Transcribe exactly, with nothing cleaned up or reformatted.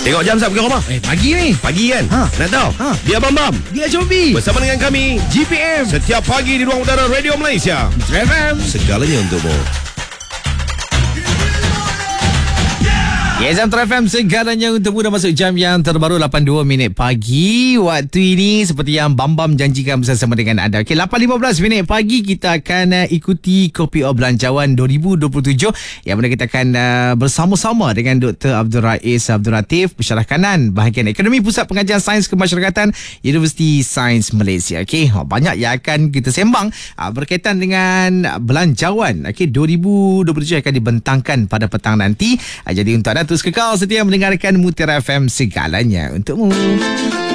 Tengok jam sap ke rumah? Eh, pagi ni. Pagi kan? Ha. Nak tahu? Ha. Dia Bam Bam Dia Joby. bersama dengan kami G P M. setiap pagi di ruang udara Radio Malaysia. F M. Segalanya untukmu. Ya, Jam F M segalanya untukmu. Dah masuk jam yang terbaru lapan puluh dua minit pagi. Waktu ini seperti yang Bam Bam janjikan bersama dengan anda. Okey, lapan lima belas minit pagi kita akan uh, ikuti Kopi O Belanjawan dua ribu dua puluh tujuh yang mana kita akan uh, bersama-sama dengan Doktor Abdul Rais Abdul Latif, Pensyarah Kanan bahagian Akademi Pusat Pengajian Sains Kemasyarakatan Universiti Sains Malaysia. Okey, banyak yang akan kita sembang uh, berkaitan dengan belanjawan. Okey, dua ribu dua puluh tujuh akan dibentangkan pada petang nanti. Uh, jadi untuk anda terus kekal setia mendengarkan Mutiara F M, segalanya untukmu.